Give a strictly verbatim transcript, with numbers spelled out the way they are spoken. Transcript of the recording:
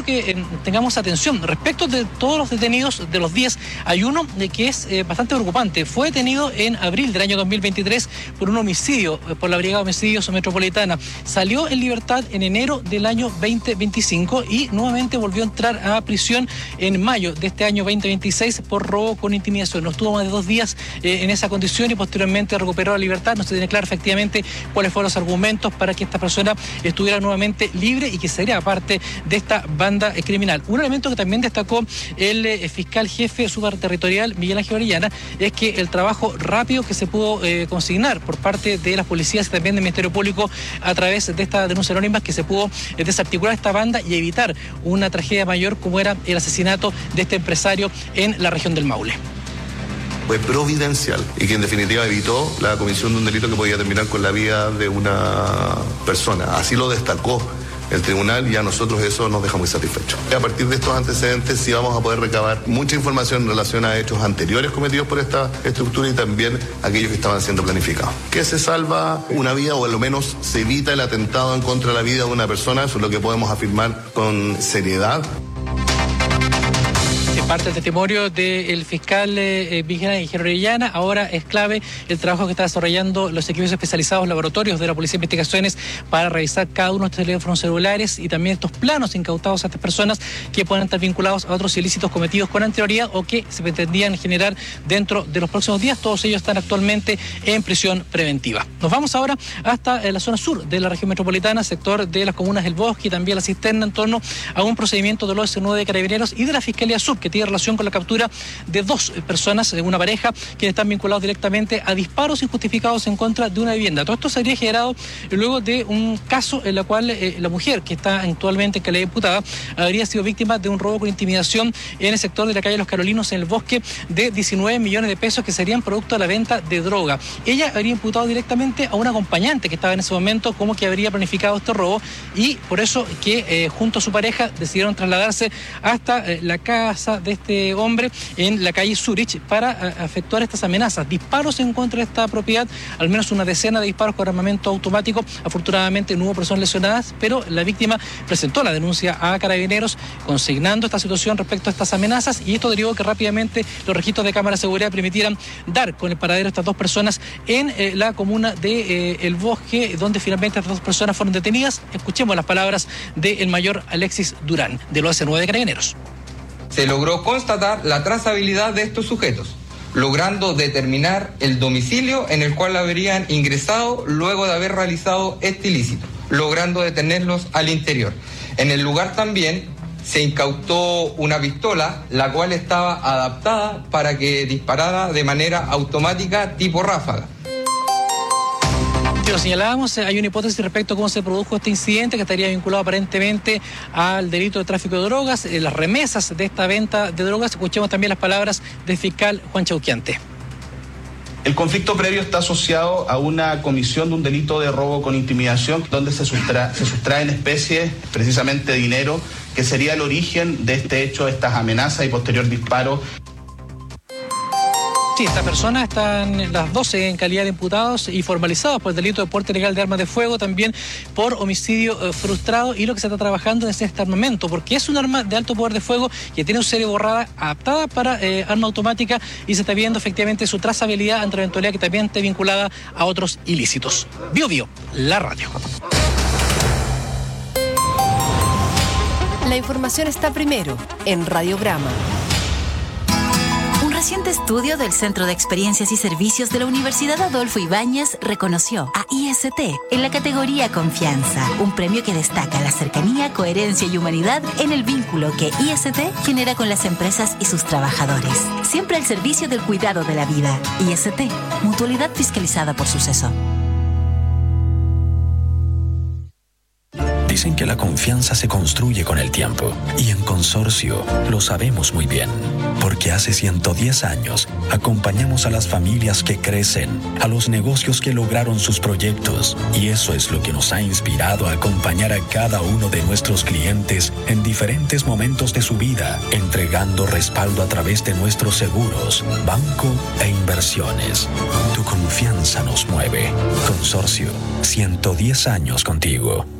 que eh, tengamos atención. Respecto de todos los detenidos, de los diez, hay uno eh, que es eh, bastante preocupante. Fue detenido en abril del año dos mil veintitrés por un homicidio, eh, por la Brigada de Homicidios Metropolitana. Salió en libertad en enero del año veinte veinticinco y nuevamente volvió a entrar a prisión en mayo de este año veinte veintiséis por robo con intimidación. No estuvo más de dos días eh, en esa condición y posteriormente recuperó la libertad. No se tiene claro efectivamente cuáles fueron los argumentos para que esta persona estuviera nuevamente libre y que sería parte de esta banda eh, criminal. Un elemento que también destacó el eh, fiscal jefe superterritorial Miguel Ángel Orellana es que el trabajo rápido que se pudo eh, consignar por parte de las policías y también del Ministerio Público a través de esta denuncia anónima, que se pudo eh, desarticular esta banda y evitar una tragedia mayor como era el asesinato de este empresario en la región del Maule. Fue providencial y que en definitiva evitó la comisión de un delito que podía terminar con la vida de una persona. Así lo destacó el tribunal y a nosotros eso nos deja muy satisfechos. A partir de estos antecedentes sí vamos a poder recabar mucha información en relación a hechos anteriores cometidos por esta estructura y también aquellos que estaban siendo planificados. Que se salva una vida o al menos se evita el atentado en contra de la vida de una persona, eso es lo que podemos afirmar con seriedad. Parte del testimonio del fiscal eh, Miguel Ángel Orellana. Ahora es clave el trabajo que está desarrollando los equipos especializados laboratorios de la Policía de Investigaciones para revisar cada uno de estos teléfonos celulares y también estos planos incautados a estas personas que puedan estar vinculados a otros ilícitos cometidos con anterioridad o que se pretendían generar dentro de los próximos días. Todos ellos están actualmente en prisión preventiva. Nos vamos ahora hasta la zona sur de la región metropolitana, sector de las comunas del Bosque y también la Cisterna, en torno a un procedimiento de los S nueve de Carabineros y de la Fiscalía Sur, que tiene relación con la captura de dos personas, una pareja, quienes están vinculados directamente a disparos injustificados en contra de una vivienda. Todo esto se habría generado luego de un caso en el cual eh, la mujer, que está actualmente en calidad de imputada, habría sido víctima de un robo con intimidación en el sector de la calle Los Carolinos, en el Bosque, de diecinueve millones de pesos que serían producto de la venta de droga. Ella habría imputado directamente a un acompañante que estaba en ese momento como que habría planificado este robo y por eso que eh, junto a su pareja decidieron trasladarse hasta eh, la casa de este hombre en la calle Zurich para uh, efectuar estas amenazas, disparos en contra de esta propiedad, al menos una decena de disparos con armamento automático. Afortunadamente no hubo personas lesionadas, pero la víctima presentó la denuncia a Carabineros consignando esta situación respecto a estas amenazas y esto derivó que rápidamente los registros de cámara de seguridad permitieran dar con el paradero de estas dos personas en eh, la comuna de eh, El Bosque, donde finalmente estas dos personas fueron detenidas. Escuchemos las palabras del mayor Alexis Durán, de los S nueve de Carabineros. Se logró constatar la trazabilidad de estos sujetos, logrando determinar el domicilio en el cual habrían ingresado luego de haber realizado este ilícito, logrando detenerlos al interior. En el lugar también se incautó una pistola, la cual estaba adaptada para que disparara de manera automática tipo ráfaga. Lo señalábamos, hay una hipótesis respecto a cómo se produjo este incidente que estaría vinculado aparentemente al delito de tráfico de drogas, las remesas de esta venta de drogas. Escuchemos también las palabras del fiscal Juan Chauquiante. El conflicto previo está asociado a una comisión de un delito de robo con intimidación, donde se, sustra- se sustraen especies, precisamente dinero, que sería el origen de este hecho, de estas amenazas y posterior disparo. Sí, estas personas están las doce en calidad de imputados y formalizados por el delito de porte ilegal de armas de fuego, también por homicidio eh, frustrado, y lo que se está trabajando es este armamento, porque es un arma de alto poder de fuego que tiene un serie borrada adaptada para eh, arma automática y se está viendo efectivamente su trazabilidad ante la eventualidad que también esté vinculada a otros ilícitos. Bio Bio, la radio. La información está primero en Radiograma. Un reciente estudio del Centro de Experiencias y Servicios de la Universidad Adolfo Ibáñez reconoció a I S T en la categoría Confianza, un premio que destaca la cercanía, coherencia y humanidad en el vínculo que I S T genera con las empresas y sus trabajadores. Siempre al servicio del cuidado de la vida. I S T, mutualidad fiscalizada por Suceso. Dicen que la confianza se construye con el tiempo y en Consorcio lo sabemos muy bien, porque hace ciento diez años acompañamos a las familias que crecen, a los negocios que lograron sus proyectos, y eso es lo que nos ha inspirado a acompañar a cada uno de nuestros clientes en diferentes momentos de su vida, entregando respaldo a través de nuestros seguros, banco e inversiones. Tu confianza nos mueve. Consorcio, ciento diez años contigo.